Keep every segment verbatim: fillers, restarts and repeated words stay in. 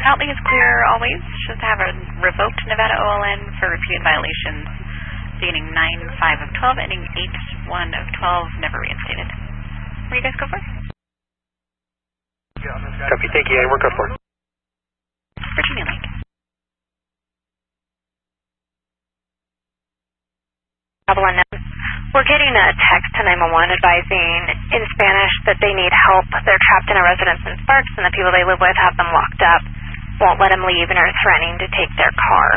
Poutley is clear always. Should have a revoked Nevada O L N for repeated violations beginning nine five of twelve, ending eight one of twelve, never reinstated. Where you guys go for? Copy, thank you. Yeah, we're good for it. Virginia Lake. We're getting a text to nine one one advising in Spanish that they need help. They're trapped in a residence in Sparks, and the people they live with have them locked up, won't let them leave, and are threatening to take their car.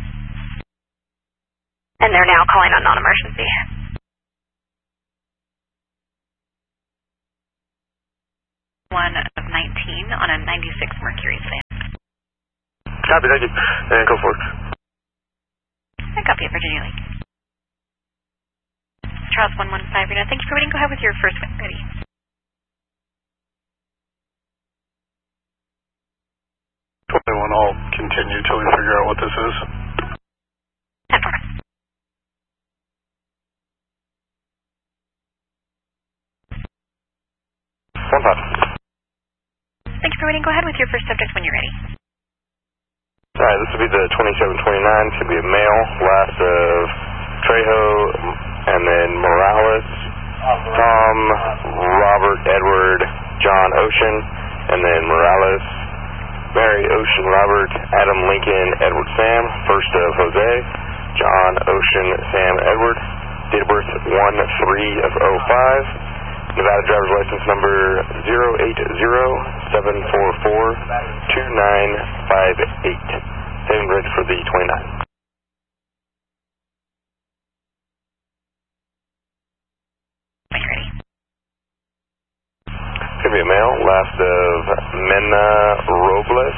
And they're now calling on non-emergency. One of nineteen on a ninety-six Mercury sedan. Copy, thank you. And go for it. I copy it, Virginia Lake. Charles one one five, Reno. Thank you for waiting. Go ahead with your first one. Ready. twenty-one, I'll continue till we figure out what this is. ten four. one five. Thank you for waiting. Go ahead with your first subject when you're ready. Alright, this will be the twenty-seven twenty-nine. It's going to be a male, last of Trejo, and then Morales, Tom, Robert, Edward, John Ocean, and then Morales, Mary, Ocean, Robert, Adam, Lincoln, Edward, Sam, first of Jose, John, Ocean, Sam, Edward, date of birth one three of oh five, Nevada driver's license number zero eight zero seven four four two nine five eight. Same ready for the twenty-nine. When you're ready. It's going to be a male, last of Mena Robles.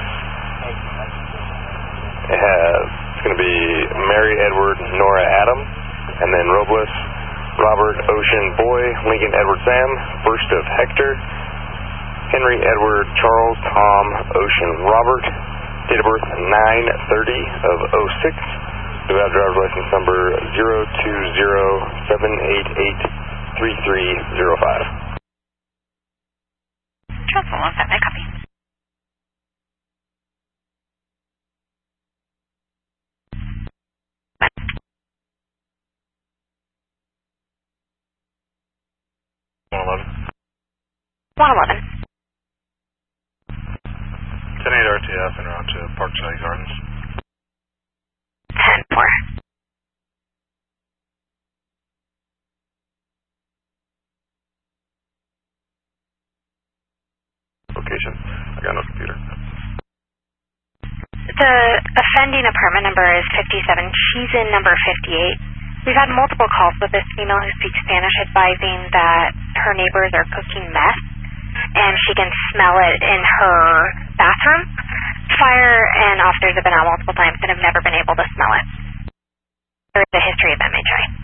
It has, it's going to be Mary, Edward, Nora, Adam, and then Robles, Robert, Ocean, Boy, Lincoln, Edward, Sam, first of Hector, Henry, Edward, Charles, Tom, Ocean, Robert, date of birth nine thirty of oh six, Nevada driver's license number zero two zero seven eight eight three three zero five. Charles one one five, I copy. one eleven. one eleven. ten eight R T F and route to Parkside Gardens. ten four. Location. I got no computer. The offending apartment number is fifty-seven. She's in number fifty-eight. We've had multiple calls with this female who speaks Spanish advising that her neighbors are cooking meth, and she can smell it in her bathroom. Fire and officers have been out multiple times and have never been able to smell it. There is a history of M H I.